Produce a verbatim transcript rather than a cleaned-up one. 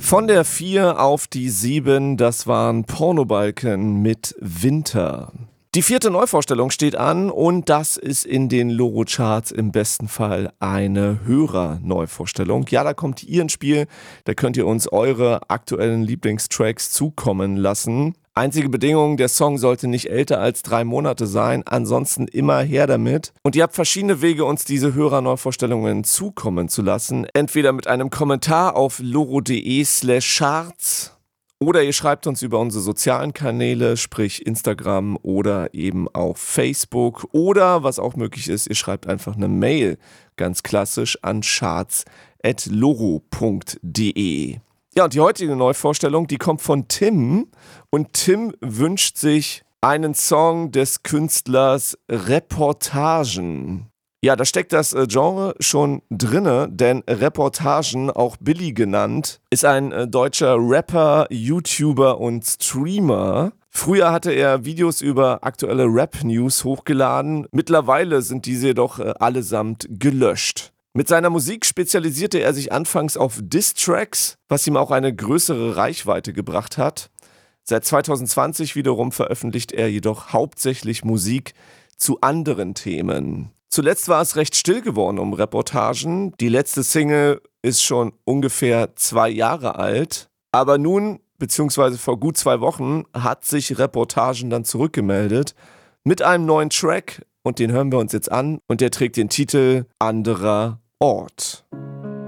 Von der vier auf die sieben, das waren Pornobalken mit Winter. Die vierte Neuvorstellung steht an und das ist in den Loro-Charts im besten Fall eine Hörer-Neuvorstellung. Ja, da kommt ihr ins Spiel, da könnt ihr uns eure aktuellen Lieblingstracks zukommen lassen. Einzige Bedingung, der Song sollte nicht älter als drei Monate sein, ansonsten immer her damit. Und ihr habt verschiedene Wege, uns diese Hörer-Neuvorstellungen zukommen zu lassen. Entweder mit einem Kommentar auf loro.de slash charts oder ihr schreibt uns über unsere sozialen Kanäle, sprich Instagram oder eben auf Facebook. Oder, was auch möglich ist, ihr schreibt einfach eine Mail, ganz klassisch, an charts at loro punkt de. Ja, und die heutige Neuvorstellung, die kommt von Tim. Und Tim wünscht sich einen Song des Künstlers Reportagen. Ja, da steckt das Genre schon drinne, denn Reportagen, auch Billy genannt, ist ein deutscher Rapper, YouTuber und Streamer. Früher hatte er Videos über aktuelle Rap-News hochgeladen. Mittlerweile sind diese jedoch allesamt gelöscht. Mit seiner Musik spezialisierte er sich anfangs auf Diss-Tracks, was ihm auch eine größere Reichweite gebracht hat. Seit zwanzig zwanzig wiederum veröffentlicht er jedoch hauptsächlich Musik zu anderen Themen. Zuletzt war es recht still geworden um Reportagen. Die letzte Single ist schon ungefähr zwei Jahre alt. Aber nun, beziehungsweise vor gut zwei Wochen, hat sich Reportagen dann zurückgemeldet mit einem neuen Track. Und den hören wir uns jetzt an. Und der trägt den Titel Anderer Ort.